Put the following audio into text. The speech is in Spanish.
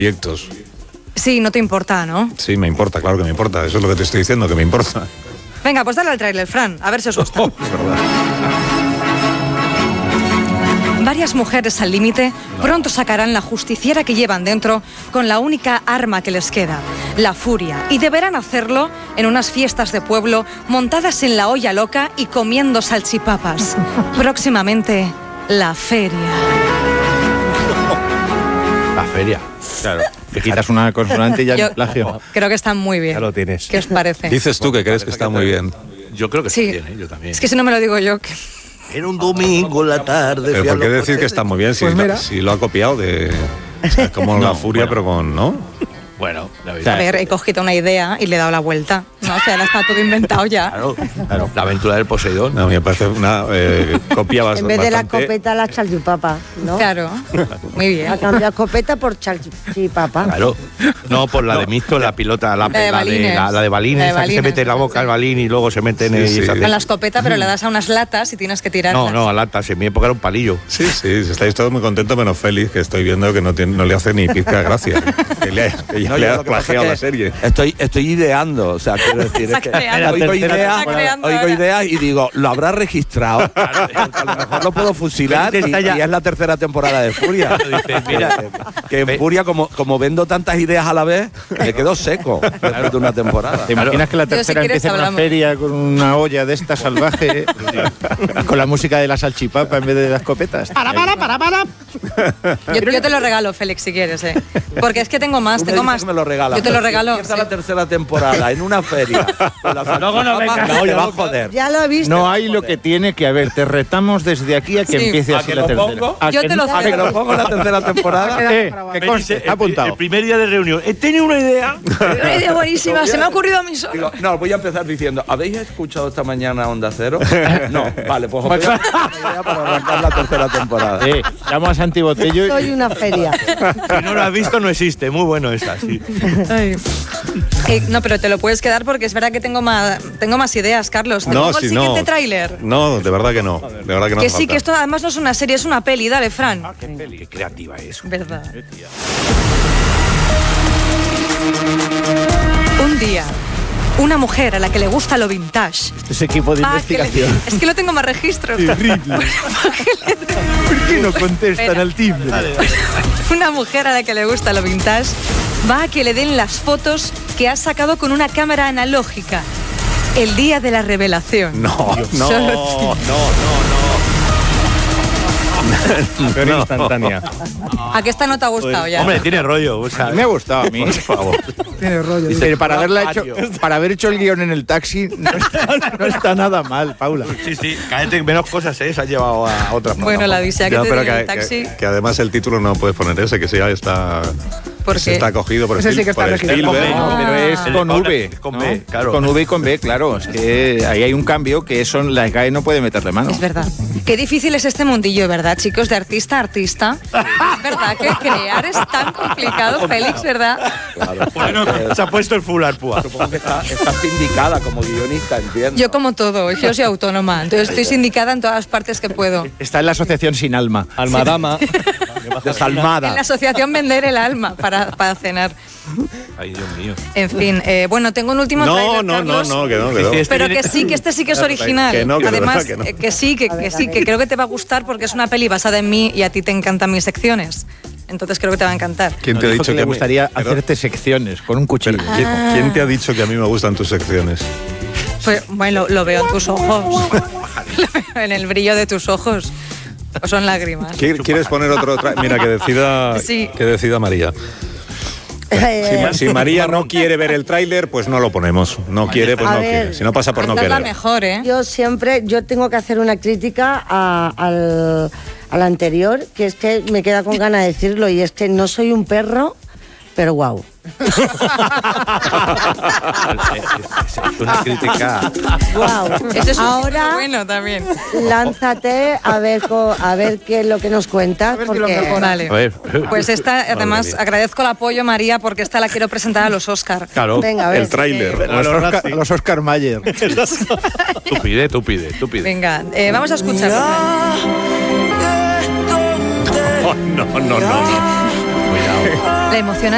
proyectos. Sí, no te importa, ¿no? Sí, me importa, claro que me importa. Eso es lo que te estoy diciendo, que me importa. Venga, pues dale al tráiler, Fran, a ver si os gusta. Es verdad. Varias mujeres al límite pronto sacarán la justiciera que llevan dentro con la única arma que les queda, la furia. Y deberán hacerlo en unas fiestas de pueblo montadas en la olla loca y comiendo salchipapas. Próximamente, la feria. La feria. Claro. Te quitas una consonante y ya es plagio. Creo que están muy bien. Ya lo tienes. ¿Qué os parece? Dices tú que crees que está muy bien. Yo creo que Sí. está bien, yo también. Es que si no me lo digo yo... que... Era un domingo en la tarde. Pero ¿por qué decir que está muy bien si, Pues mira. si lo ha copiado de... O sea, es como la furia, pero con... ¿no? Bueno, la A verdad. ver, he cogido una idea y le he dado la vuelta. No, o sea, ya está todo inventado ya. Claro, claro. La aventura del Poseidón. No, me parece una copia bastante... En vez de la escopeta, la salchipapa, ¿no? Claro, muy bien. Ha cambiado escopeta por salchipapa. Claro. No, por la de Misto, la pilota, la de balines. La de balines, esa que se mete en la boca el balín y luego se mete en el... Sí, sí. Con la escopeta, pero le das a unas latas y tienes que tirarlas. No, a latas. En mi época era un palillo. Sí, estáis todos muy contentos menos Félix, que estoy viendo que no le hace ni pizca de gracia. Que ya le ha plagiado la serie. Estoy ideando, o sea, quiero decir, es que oigo ideas y digo, ¿lo habrá registrado? A lo mejor lo puedo fusilar y es la tercera temporada de Furia. Mira, que en Furia, como vendo tantas ideas a la vez, me quedo seco después de una temporada. ¿Te imaginas que la Yo, si tercera quieres, empieza en una hablamos. feria con una olla de esta salvaje, con la música de la salchipapa en vez de las escopetas? Yo te lo regalo, Félix, si quieres, Porque es que tengo más, Tú me tengo dices más. que me lo regalas. Yo te lo pero si regalo. empieza Sí. la tercera temporada en una feria. Con la salchipapa, me va a joder. Ya lo he visto. No hay lo que tiene que haber. Te retamos desde aquí a que Sí. empiece ¿A así que la lo tercera. pongo? ¿A Yo que te lo no? ¿A que lo pongo en la tercera temporada? Que conste, está apuntado. El primer día de reunión. He tenido una idea. Una idea buenísima, se me ha ocurrido a mí solo. Digo, no, voy a empezar diciendo, ¿habéis escuchado esta mañana Onda Cero? No, vale, pues os voy a dar una idea para arrancar la tercera temporada. Llamo a Santi Botello Soy una feria. Si no lo has visto, no existe. Muy bueno esta, sí. No, pero te lo puedes quedar porque es verdad que tengo más ideas, Carlos. ¿Te pongo el siguiente tráiler? No, de verdad que no. De verdad que no Que hace sí, falta. que esto además no es una serie, es una peli. Dale, Fran. Qué creativa es. Verdad. Un día, una mujer a la que le gusta lo vintage. ese equipo de investigación. Es que no tengo más registros. Terrible. ¿Por qué no contestan al timbre? Una mujer a la que le gusta lo vintage va a que le den las fotos que ha sacado con una cámara analógica. El día de la revelación. No. Peor instantánea. ¿A qué esta no te ha gustado ya? Hombre, tiene rollo. O sea, Me ha gustado a mí. Por favor. Tiene rollo. Pero para haber hecho el guión en el taxi, no está nada mal, Paula. sí. Cállate, menos cosas, se has llevado a otras. Bueno, la odisea que Ya, te pero dio en el taxi. que además el título no puedes poner ese, que ya está... ¿Por se qué? está cogido por, Ese sí que está por registrado. Spielberg. No, pero es El con de Paula V. es con ¿no? B, claro. Con V y con B, claro. Es que ahí hay un cambio que eso la SGAE no puede meterle mano. Es verdad. Qué difícil es este mundillo, ¿verdad, chicos? De artista a artista. Es verdad que crear es tan complicado, Félix, ¿verdad? Claro. Bueno, se ha puesto el full arpúa. Supongo que está sindicada como guionista, entiendo. Yo como todo, yo soy autónoma, entonces estoy sindicada en todas las partes que puedo. Está en la asociación Sin Alma. Almadama. Desalmada. En la asociación Vender el Alma para cenar. Ay, Dios mío. En fin, bueno, tengo un último tráiler, Carlos, que no. pero que este sí que es original. Que no, que de Además, verdad que no. que sí, que creo que te va a gustar porque es una peli basada en mí y a ti te encantan mis secciones. Entonces creo que te va a encantar. ¿Quién te ha Dijo dicho que le a mí- gustaría pero- hacerte secciones con un cuchillo? pero ¿quién te ha dicho que a mí me gustan tus secciones? Pues, bueno, lo veo en tus ojos. Lo veo en el brillo de tus ojos. ¿O son lágrimas? ¿Quieres poner otro Mira, Sí. que decida María. Si María no quiere ver el tráiler, pues no lo ponemos. No quiere, pues A no ver, quiere. Si no pasa por no Esta es la querer. mejor, ¿eh? Yo tengo que hacer una crítica al anterior, que es que me queda con ganas de decirlo, y es que no soy un perro, pero guau. Es una crítica. Guau. Ese es un Ahora bueno también. lánzate a ver qué es lo que nos cuentas, porque Vale. A ver. Pues esta, además, agradezco el apoyo, María, porque esta la quiero presentar a los Oscar. Claro. venga, a ver. El tráiler. A los Oscar Mayer. Tú pide. Venga, vamos a escucharlo. No. La emocionante